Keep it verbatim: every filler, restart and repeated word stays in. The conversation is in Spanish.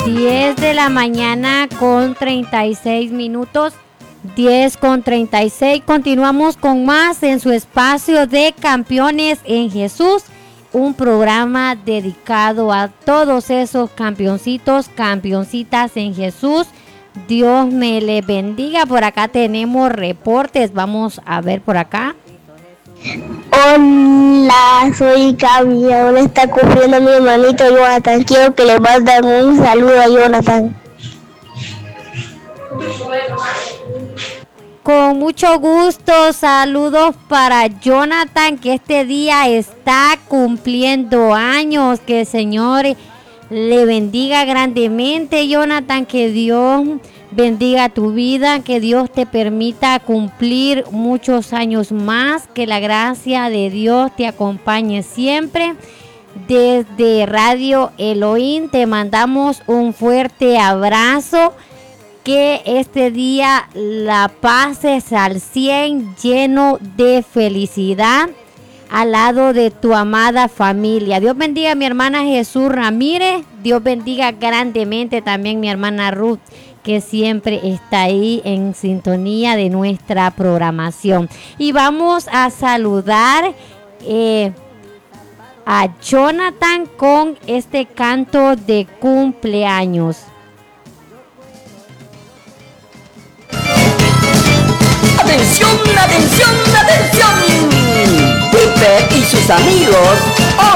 diez de la mañana con treinta y seis minutos. diez con treinta y seis. Continuamos con más en su espacio de Campeones en Jesús. Un programa dedicado a todos esos campeoncitos, campeoncitas en Jesús. Dios me les bendiga. Por acá tenemos reportes. Vamos a ver por acá. Hola, soy Gaby. Ahora está cumpliendo mi hermanito Jonathan. Quiero que le manden un saludo a Jonathan. Con mucho gusto, saludos para Jonathan, que este día está cumpliendo años. Que el Señor le bendiga grandemente, Jonathan, que Dios bendiga tu vida, que Dios te permita cumplir muchos años más, que la gracia de Dios te acompañe siempre. Desde Radio Elohim te mandamos un fuerte abrazo. Que este día la pases al cien, lleno de felicidad, al lado de tu amada familia. Dios bendiga a mi hermana Jesús Ramírez. Dios bendiga grandemente también mi hermana Ruth, que siempre está ahí en sintonía de nuestra programación. Y vamos a saludar eh, a Jonathan con este canto de cumpleaños. ¡Atención, atención, atención! Pipe y sus amigos